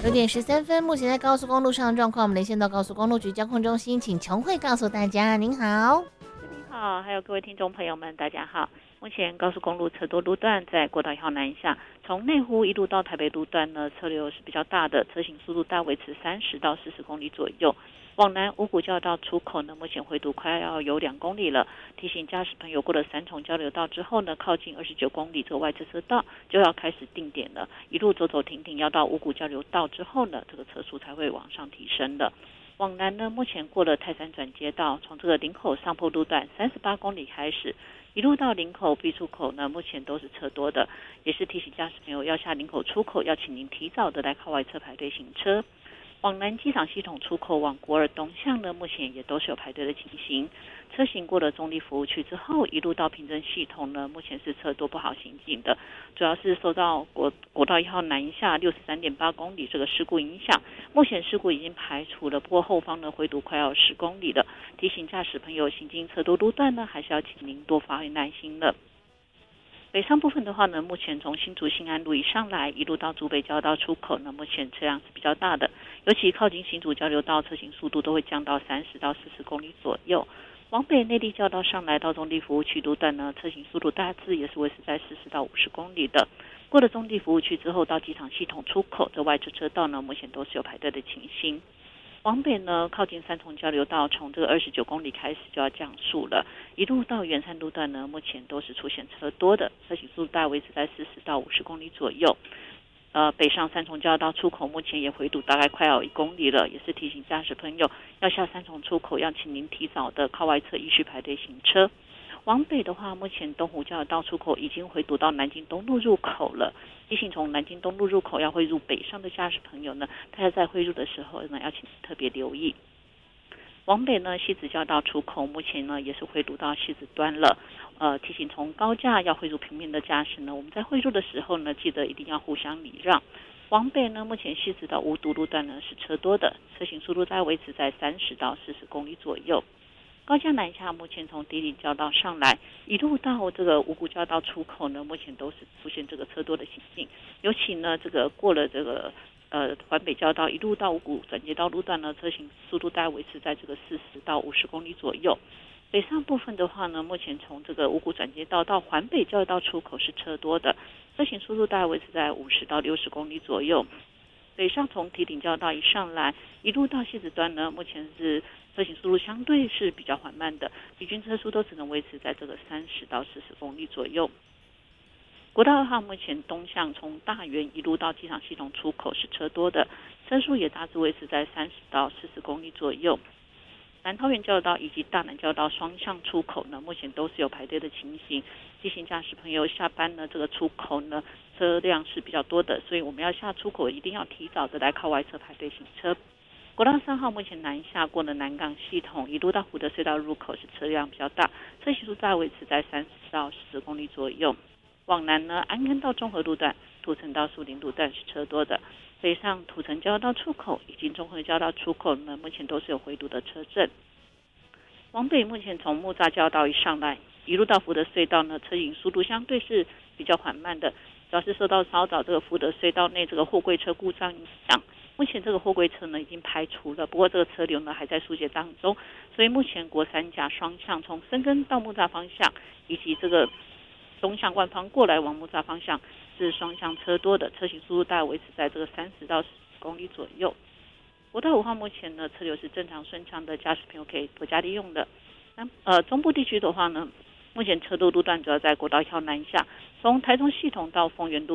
9点13分，目前在高速公路上的状况，我们连线到高速公路局交通中心，请琼慧告诉大家。您好。 您好，还有各位听众朋友们，大家好。目前高速公路车多路段在国道1号南下，从内湖一路到台北路段呢，车流是比较大的，车行速度大维持30到40公里左右。往南五股交流道出口呢，目前回堵快要有2公里了。提醒驾驶朋友过了3重交流道之后呢，靠近29公里这个外侧车道就要开始定点了，一路走走停停，要到五股交流道之后呢，这个车速才会往上提升的。往南呢，目前过了泰山转接道，从这个林口上坡路段38公里开始，一路到林口 B 出口呢，目前都是车多的，也是提醒驾驶朋友要下林口出口，要请您提早的来靠外侧排队行车。往南机场系统出口往国二东向呢，目前也都是有排队的情形。车行过了中立服务区之后，一路到平镇系统呢，目前是车多不好行进的，主要是受到国道1号南下63.8公里这个事故影响。目前事故已经排除了，不过后方呢回堵快要10公里了，提醒驾驶朋友行经车多路段呢，还是要请您多发挥耐心了。北上部分的话呢，目前从新竹新安路以上来，一路到竹北交流道出口呢，目前车辆是比较大的，尤其靠近新竹交流道，车行速度都会降到30到40公里左右。往北内地交流道上来到中立服务区路段呢，车行速度大致也是维持在40到50公里的。过了中立服务区之后，到机场系统出口的外侧车道呢，目前都是有排队的情形。往北呢，靠近三重交流道，从这个29公里开始就要降速了，一路到圆山路段呢，目前都是出现车多的，车行速度大概维持在40到50公里左右。北上三重交流道出口目前也回堵大概快要1公里了，也是提醒驾驶朋友要下三重出口，要请您提早的靠外侧依序排队行车。往北的话，目前东湖交流道出口已经回堵到南京东路入口了。提醒从南京东路入口要汇入北上的驾驶朋友呢，大家在汇入的时候呢，要请特别留意。往北呢，西子交流道出口目前呢也是回堵到西子端了。提醒从高架要汇入平面的驾驶呢，我们在汇入的时候呢，记得一定要互相礼让。往北呢，目前西子到五堵路段呢是车多的，车行速度在维持在30到40公里左右。高架南下，目前从迪岭交流道上来，一路到这个五股交流道出口呢，目前都是出现这个车多的情形。尤其呢，这个过了这个环北交流道，一路到五股转接道路段呢，车行速度大概维持在这个40到50公里左右。北上部分的话呢，目前从这个五股转接道到环北交流道出口是车多的，车行速度大概维持在50到60公里左右。北上从堤顶交流道一上来，一路到西子端呢，目前是车行速度相对是比较缓慢的，平均车速都只能维持在这个30到40公里左右。国道2号目前东向从大园一路到机场系统出口是车多的，车速也大致维持在30到40公里左右。南桃园交流道以及大南交流道双向出口呢，目前都是有排队的情形。提醒驾驶朋友下班呢，这个出口呢车辆是比较多的，所以我们要下出口一定要提早的来靠外侧排队行车。国道3号目前南下过了南港系统，一路到湖德隧道入口是车辆比较大，车行速度维持在30到40公里左右。往南呢，安坑到中和路段、土城到树林路段是车多的。北上土城交流道出口以及中和交流道出口呢，目前都是有回堵的车阵。往北目前从木栅交流道一上来，一路到福德隧道呢，车行速度相对是比较缓慢的，主要是受到稍早这个福德隧道内这个货柜车故障影响。目前这个货柜车呢已经排除了，不过这个车流呢还在疏解当中，所以目前国三甲双向从深耕到木栅方向，以及这个东向万方过来往木栅方向是双向车多的，车行速度大概维持在这个30到40公里左右。国道5号目前呢车流是正常顺畅的，驾驶朋友可以多加利用的。中部地区的话呢，目前车多路段主要在国道1号南下，从台中系统到丰原路